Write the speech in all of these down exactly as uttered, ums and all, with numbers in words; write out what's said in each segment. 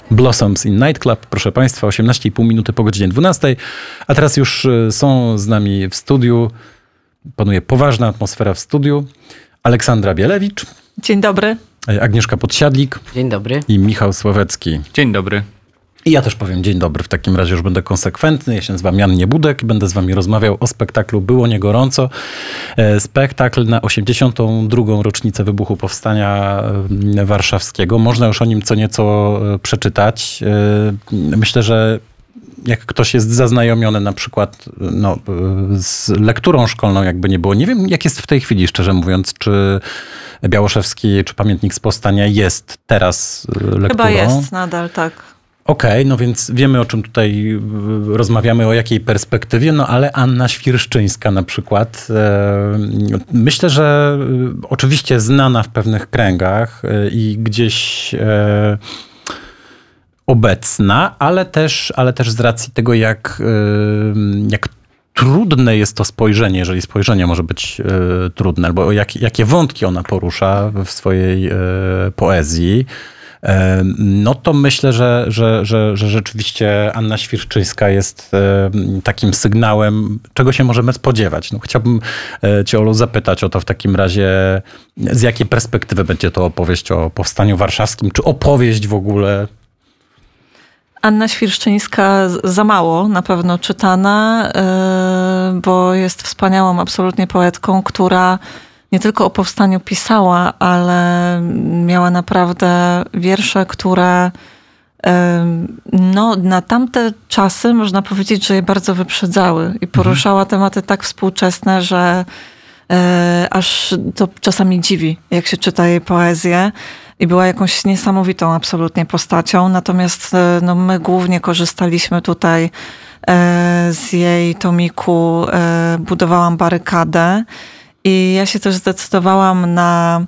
Blossoms in Nightclub. Proszę Państwa, osiemnaście i pół minuty po godzinie dwunastej. A teraz już są z nami w studiu. Panuje poważna atmosfera w studiu. Aleksandra Bielewicz. Dzień dobry. Agnieszka Podsiadlik. Dzień dobry. I Michał Sławecki. Dzień dobry. I ja też powiem dzień dobry, w takim razie już będę konsekwentny. Ja się nazywam Jan Niebudek i będę z wami rozmawiał o spektaklu Było nie gorąco. Spektakl na osiemdziesiątą drugą rocznicę wybuchu Powstania Warszawskiego. Można już o nim co nieco przeczytać. Myślę, że jak ktoś jest zaznajomiony na przykład no, z lekturą szkolną, jakby nie było. Nie wiem, jak jest w tej chwili, szczerze mówiąc, czy Białoszewski, czy Pamiętnik z Powstania jest teraz lekturą. Chyba jest nadal, tak. Okej, okay, no więc wiemy, o czym tutaj rozmawiamy, o jakiej perspektywie, no ale Anna Świerszczyńska na przykład, myślę, że oczywiście znana w pewnych kręgach i gdzieś obecna, ale też, ale też z racji tego, jak, jak trudne jest to spojrzenie, jeżeli spojrzenie może być trudne, albo jak, jakie wątki ona porusza w swojej poezji, no to myślę, że, że, że, że rzeczywiście Anna Świerszczyńska jest takim sygnałem, czego się możemy spodziewać. No, chciałbym cię, Olu, zapytać o to w takim razie, z jakiej perspektywy będzie to opowieść o Powstaniu Warszawskim, czy opowieść w ogóle? Anna Świerszczyńska za mało na pewno czytana, bo jest wspaniałą absolutnie poetką, która nie tylko o powstaniu pisała, ale miała naprawdę wiersze, które no, na tamte czasy można powiedzieć, że je bardzo wyprzedzały i poruszała tematy tak współczesne, że aż to czasami dziwi, jak się czyta jej poezję. I była jakąś niesamowitą absolutnie postacią. Natomiast no, my głównie korzystaliśmy tutaj z jej tomiku Budowałam barykadę. I ja się też zdecydowałam na,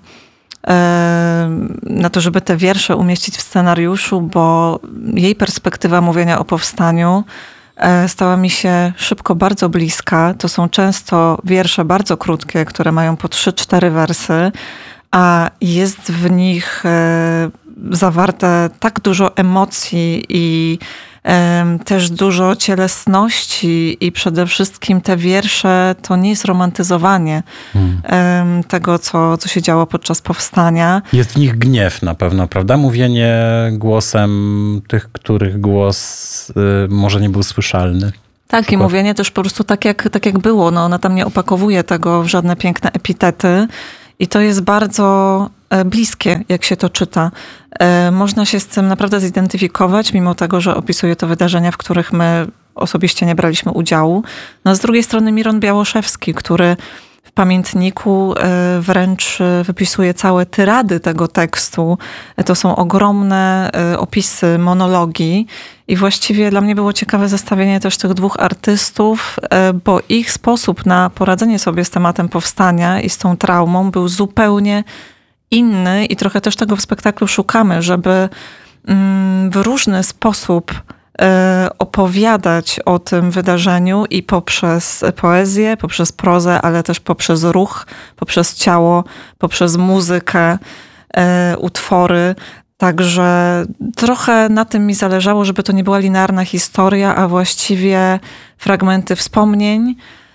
na to, żeby te wiersze umieścić w scenariuszu, bo jej perspektywa mówienia o powstaniu stała mi się szybko bardzo bliska. To są często wiersze bardzo krótkie, które mają po trzy, cztery wersy, a jest w nich zawarte tak dużo emocji i też dużo cielesności i przede wszystkim te wiersze to nie jest romantyzowanie hmm. tego, co, co się działo podczas powstania. Jest w nich gniew na pewno, prawda? Mówienie głosem tych, których głos y, może nie był słyszalny. Tak, i mówienie też po prostu tak jak, tak jak było. No, ona tam nie opakowuje tego w żadne piękne epitety. I to jest bardzo bliskie, jak się to czyta. Można się z tym naprawdę zidentyfikować, mimo tego, że opisuje to wydarzenia, w których my osobiście nie braliśmy udziału. No, a z drugiej strony Miron Białoszewski, który w pamiętniku wręcz wypisuje całe tyrady tego tekstu. To są ogromne opisy, monologi. I właściwie dla mnie było ciekawe zestawienie też tych dwóch artystów, bo ich sposób na poradzenie sobie z tematem powstania i z tą traumą był zupełnie inny i trochę też tego w spektaklu szukamy, żeby w różny sposób opowiadać o tym wydarzeniu i poprzez poezję, poprzez prozę, ale też poprzez ruch, poprzez ciało, poprzez muzykę, utwory. Także trochę na tym mi zależało, żeby to nie była linearna historia, a właściwie fragmenty wspomnień,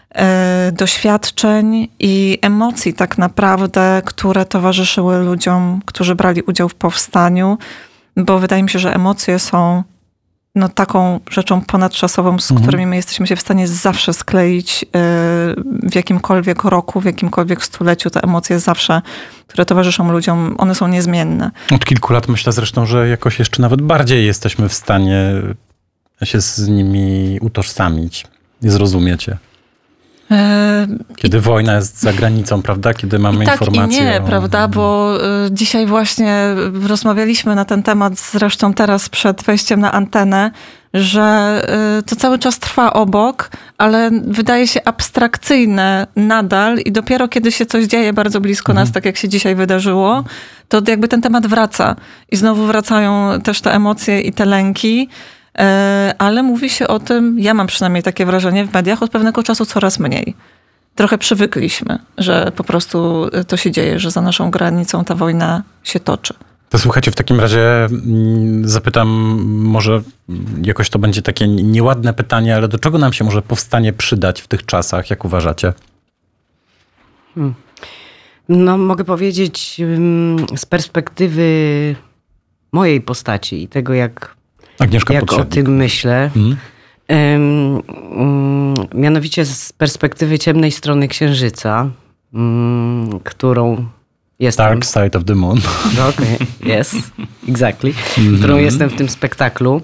doświadczeń i emocji tak naprawdę, które towarzyszyły ludziom, którzy brali udział w powstaniu, bo wydaje mi się, że emocje są no, taką rzeczą ponadczasową, z mhm. którymi my jesteśmy się w stanie zawsze skleić w jakimkolwiek roku, w jakimkolwiek stuleciu. Te emocje zawsze, które towarzyszą ludziom, one są niezmienne. Od kilku lat myślę zresztą, że jakoś jeszcze nawet bardziej jesteśmy w stanie się z nimi utożsamić i zrozumieć je. Kiedy wojna jest za granicą, prawda? Kiedy mamy I tak informacje. I nie, o... prawda? Bo dzisiaj właśnie rozmawialiśmy na ten temat, zresztą teraz przed wejściem na antenę, że to cały czas trwa obok, ale wydaje się abstrakcyjne nadal i dopiero kiedy się coś dzieje bardzo blisko mhm. nas, tak jak się dzisiaj wydarzyło, to jakby ten temat wraca. I znowu wracają też te emocje i te lęki. Ale mówi się o tym, ja mam przynajmniej takie wrażenie w mediach, od pewnego czasu coraz mniej. Trochę przywykliśmy, że po prostu to się dzieje, że za naszą granicą ta wojna się toczy. To słuchajcie, w takim razie mm, zapytam, może jakoś to będzie takie nieładne pytanie, ale do czego nam się może powstanie przydać w tych czasach, jak uważacie? Hmm. No mogę powiedzieć z perspektywy mojej postaci i tego, jak, Agnieszka jak o tym myślę. Hmm. Um, um, mianowicie z perspektywy ciemnej strony Księżyca, um, którą jestem. Dark Side of the Moon. Okay, yes, exactly. Mm-hmm. Którą jestem w tym spektaklu.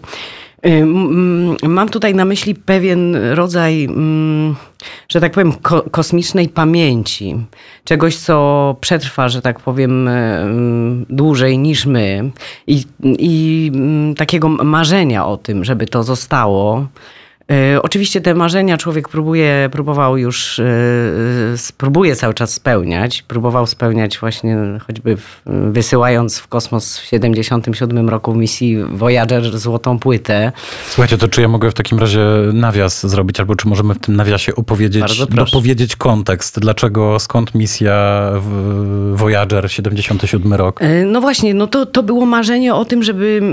Mam tutaj na myśli pewien rodzaj, że tak powiem, ko- kosmicznej pamięci. Czegoś, co przetrwa, że tak powiem, dłużej niż my. I, i takiego marzenia o tym, żeby to zostało. Oczywiście te marzenia człowiek próbuje, próbował już, próbuje cały czas spełniać. Próbował spełniać właśnie choćby w, wysyłając w kosmos w siedemdziesiątym siódmym roku misji Voyager złotą płytę. Słuchajcie, to czy ja mogę w takim razie nawias zrobić, albo czy możemy w tym nawiasie opowiedzieć, dopowiedzieć kontekst, dlaczego, skąd misja Voyager siedemdziesiąty siódmy rok? No właśnie, no to, to było marzenie o tym, żeby,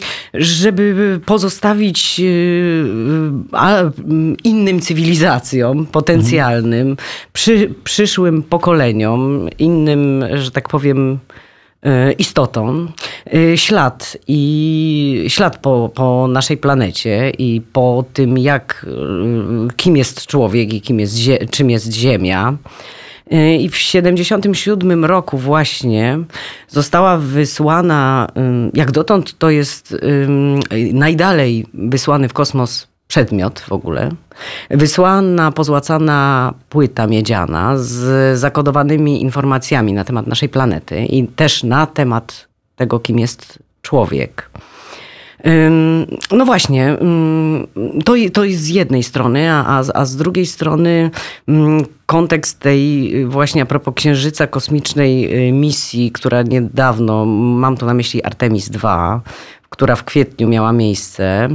żeby pozostawić a innym cywilizacjom potencjalnym, przy, przyszłym pokoleniom, innym, że tak powiem, istotom, ślad i ślad po, po naszej planecie i po tym, jak, kim jest człowiek i kim jest, czym jest Ziemia. I w siedemdziesiątym siódmym roku właśnie została wysłana, jak dotąd to jest najdalej wysłany w kosmos przedmiot w ogóle. Wysłana, pozłacana płyta miedziana z zakodowanymi informacjami na temat naszej planety i też na temat tego, kim jest człowiek. No właśnie, to, to jest z jednej strony, a, a z drugiej strony kontekst tej właśnie a propos Księżyca, kosmicznej misji, która niedawno, mam tu na myśli Artemis dwa, która w kwietniu miała miejsce,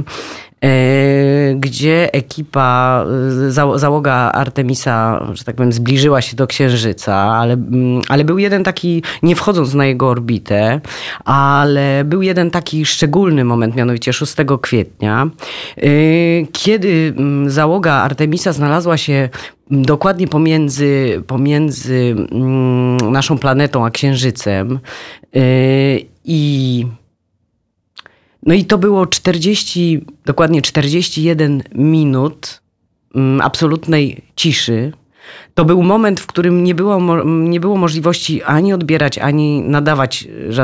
gdzie ekipa, załoga Artemisa, że tak powiem, zbliżyła się do Księżyca, ale, ale był jeden taki, nie wchodząc na jego orbitę, ale był jeden taki szczególny moment, mianowicie szóstego kwietnia, kiedy załoga Artemisa znalazła się dokładnie pomiędzy, pomiędzy naszą planetą a Księżycem i No i to było czterdzieści, dokładnie czterdzieści jeden minut absolutnej ciszy. To był moment, w którym nie było, nie było możliwości ani odbierać, ani nadawać żadnych